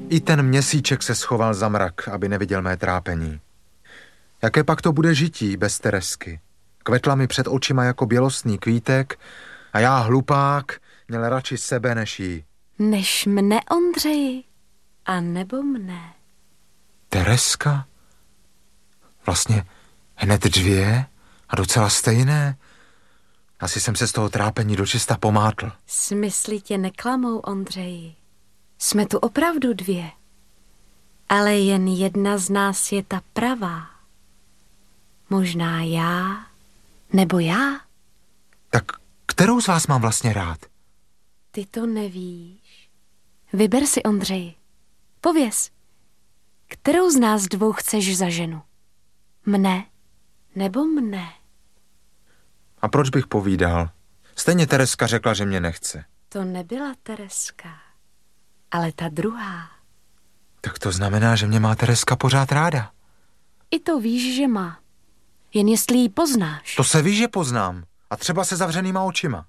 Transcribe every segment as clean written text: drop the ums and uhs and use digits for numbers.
I ten měsíček se schoval za mrak, aby neviděl mé trápení. Jaké pak to bude žití bez Teresky? Kvetla mi před očima jako bělostný kvítek a já, hlupák, měl radši sebe než jí. Než mne, Ondřeji, a nebo mne. Tereska? Vlastně hned dvě a docela stejné. Asi jsem se z toho trápení dočista pomátl. Smysly tě neklamou, Ondřeji. Jsme tu opravdu dvě. Ale jen jedna z nás je ta pravá. Možná já, nebo já. Tak kterou z vás mám vlastně rád? Ty to nevíš. Vyber si, Ondřeji. Pověz, kterou z nás dvou chceš za ženu? Mne nebo mne? A proč bych povídal? Stejně Tereska řekla, že mě nechce. To nebyla Tereska, ale ta druhá. Tak to znamená, že mě má Tereska pořád ráda. I to víš, že má. Jen jestli ji poznáš. To se ví, že poznám. A třeba se zavřenýma očima.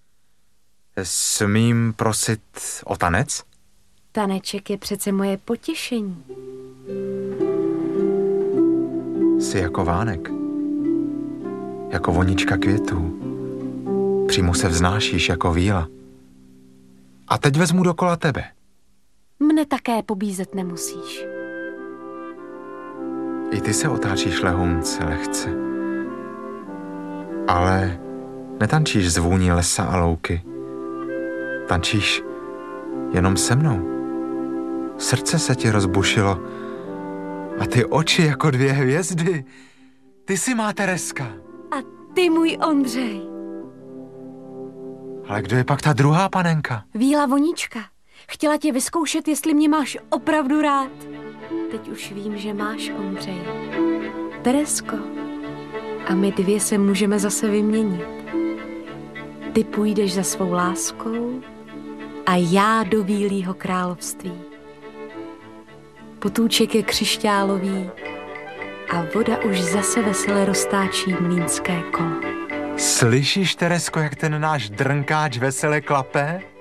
Smím prosit o tanec? Taneček je přece moje potěšení. Jsi jako vánek. Jako vonička květů. Přímo se vznášíš jako víla. A teď vezmu dokola tebe. Mne také pobízet nemusíš. I ty se otáčíš lehonce, lehce. Ale netančíš z vůní lesa a louky. Tančíš jenom se mnou. Srdce se ti rozbušilo. A ty oči jako dvě hvězdy. Ty jsi má Tereska. A ty, můj Ondřej. Ale kdo je pak ta druhá panenka? Víla vonička. Chtěla tě vyzkoušet, jestli mě máš opravdu rád. Teď už vím, že máš, Ondřej. Teresko. A my dvě se můžeme zase vyměnit. Ty půjdeš za svou láskou a já do Vílího království. Potůček je křišťálový a voda už zase vesele roztáčí mlýnské kolo. Slyšíš, Teresko, jak ten náš drnkáč vesele klape?